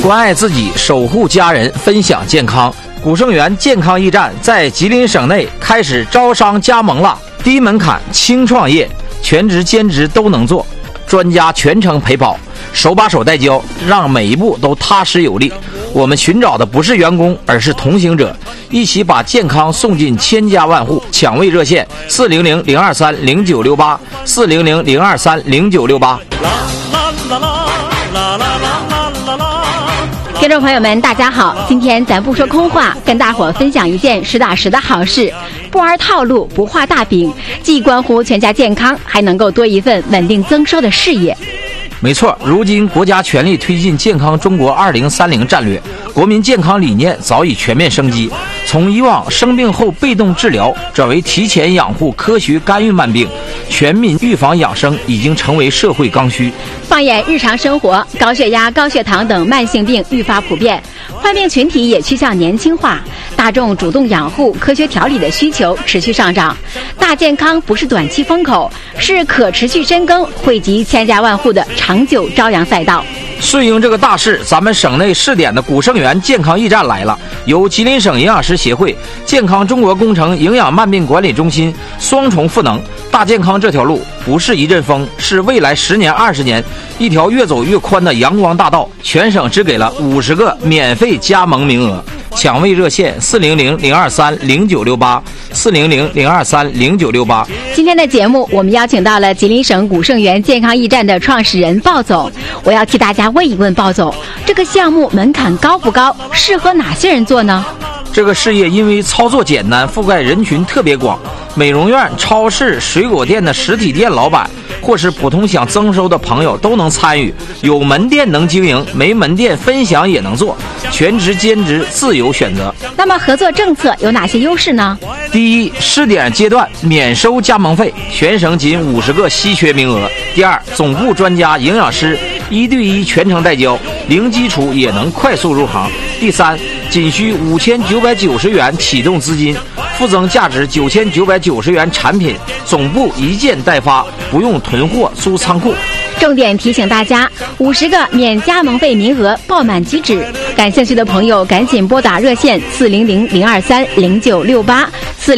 关爱自己，守护家人，分享健康。古盛源健康驿站在吉林省内开始招商加盟了，低门槛轻创业，全职兼职都能做，专家全程陪跑，手把手带教，让每一步都踏实有力。我们寻找的不是员工，而是同行者，一起把健康送进千家万户。抢位热线400-023-0968 400-023-0968。 听众朋友们大家好，今天咱不说空话，跟大伙分享一件实打实的好事，不玩套路，不画大饼，既关乎全家健康，还能够多一份稳定增收的事业。 没错，如今国家全力推进健康中国2030战略，国民健康理念早已全面升级，从以往生病后被动治疗转为提前养护、科学干预慢病，全民预防养生已经成为社会刚需。 放眼日常生活，高血压、高血糖等慢性病愈发普遍，患病群体也趋向年轻化，大众主动养护、科学调理的需求持续上涨。大健康不是短期风口，是可持续深耕、惠及千家万户的长久朝阳赛道。 顺应这个大势，咱们省内试点的古盛源健康驿站来了，由吉林省营养师协会、健康中国工程营养慢病管理中心双重赋能。大健康这条路不是一阵风，是未来10年、20年一条越走越宽的阳光大道。全省只给了50个免费加盟名额，抢位热线400-023-0968 400-023-0968。 今天的节目，我们邀请到了吉林省古盛源健康驿站的创始人鲍总。我要替大家问一问鲍总，这个项目门槛高不高？适合哪些人做呢？ 这个事业因为操作简单，覆盖人群特别广，美容院、超市、水果店的实体店老板，或是普通想增收的朋友都能参与。有门店能经营，没门店分享也能做，全职兼职自由选择。 那么合作政策有哪些优势呢？ 第一，试点阶段免收加盟费，全省仅50个稀缺名额。第二，总部专家营养师1对1全程带教，零基础也能快速入行。第三，仅需5990元启动资金，附赠价值9990元产品，总部一件代发，不用囤货租仓库。 重点提醒大家，50个免加盟费名额爆满即止，感兴趣的朋友赶紧拨打热线400-023-0968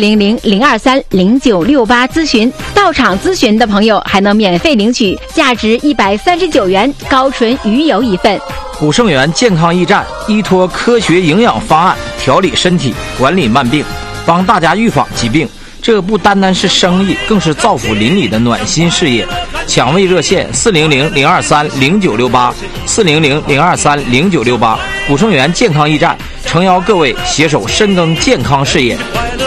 400-023-0968咨询。到场咨询的朋友还能免费领取价值139元高纯鱼油一份。 古盛源健康驿站依托科学营养方案调理身体，管理慢病，帮大家预防疾病。这不单单是生意，更是造福邻里的暖心事业。抢位热线400-023-0968 400-023-0968。古盛源健康驿站诚邀各位携手深耕健康事业。